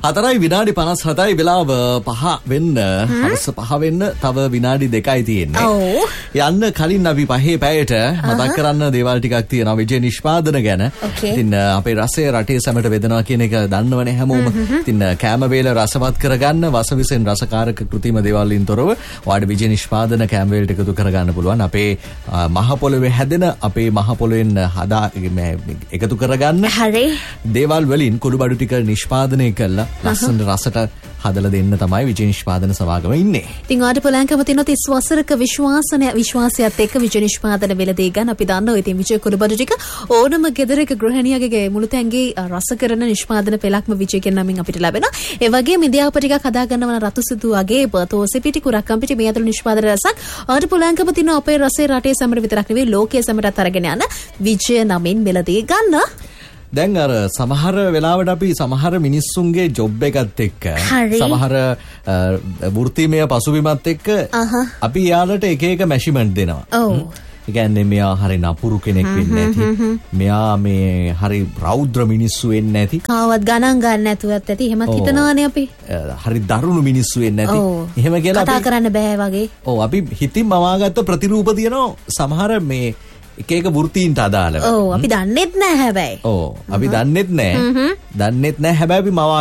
4යි විනාඩි 57යි වෙලාව 5 වෙන්න හවස 5 වෙන්න තව විනාඩි 2යි තියෙන්නේ. යන්න කලින් අපි පහේ පැයට මතක් කරන්න දේවල් ටිකක් තියෙනවා විජය නිෂ්පාදන ගැන. ඉතින් අපේ රසය රටේ සැමට වෙදනවා කියන එක දන්නවනේ හැමෝම. ඉතින් කැම වේල රසවත් කරගන්න වසවිසෙන් රසකාරක කෘතිම දේවල් වලින් තොරව ඔයාලට විජය නිෂ්පාදන කැම වේලට එකතු කරගන්න පුළුවන්. අපේ මහ පොළොවේ හැදෙන අපේ මහ පොළොවෙන් හදා එකතු කරගන්න දේවල් වලින් කුඩු බඩු ටික නිෂ්පාදනය කරලා ලස්සන රසට හදලා දෙන්න තමයි විජය නිෂ්පාදන සමාගම ඉන්නේ. ඉතින් ආට පොලංකම තියෙනවා 30 වසරක විශ්වාසයත් එක්ක විජය නිෂ්පාදන වෙලදී ගන්න අපි දන්නවා. ඉතින් විජය කුඩු බඩු ටික ඕනම ගෙදරක ගෘහණියගේ මුළුතැන්ගේ රස කරන නිෂ්පාදන පෙළක්ම විජය කියන නමින් අපිට ලැබෙනවා. ඒ වගේම ඉන්දියාව ටිකක් හදා ගන්නවන රතු සුදු වගේ තෝසෙ පිටි කුරක්කම් පිටි මේ අතර නිෂ්පාදන රසක් ආට පොලංකම තියෙනවා. අපේ රසය රටේ සැමට විතරක් නෙවෙයි ලෝකයේ සැමටත් අරගෙන යන විජය නමින් වෙලදී ගන්න. දැන් අර සමහර වෙලාවට අපි සමහර මිනිස්සුන්ගේ ජොබ් එකත් එක්ක සමහර වෘත්තීමය පසුබිමත් එක්ක අපි යාලට එක එක මැෂිමන්ට් දෙනවා. ඒ කියන්නේ මෙයා හරි නපුරු කෙනෙක් වෙන්නේ නැති. මෙයා මේ හරි රෞද්‍ර මිනිස්සු වෙන්නේ නැති. කාවත් ගණන් ගන්න නැතුවත් ඇති. එහෙමත් හිතනවානේ අපි. හරි දරුණු මිනිස්සු වෙන්නේ නැති. එහෙම කියලා කතා කරන්න බෑ වගේ. ඔව් අපි හිතින් මවාගත්ත ප්‍රතිරූප තියෙනවා සමහර මේ එක එක වෘත්තීන්ට අදාළව. ඔව් අපි දන්නෙත් නැහැ හැබැයි. ඔව් අපි දන්නෙත් නැහැ. දන්නෙත් නැහැ හැබැයි අපි